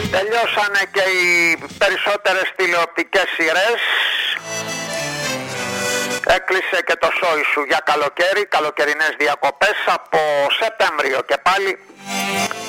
Τελειώσανε και οι περισσότερες τηλεοπτικές σειρές. Έκλεισε και το σόι σου για καλοκαίρι, καλοκαιρινές διακοπές από Σεπτέμβριο και πάλι.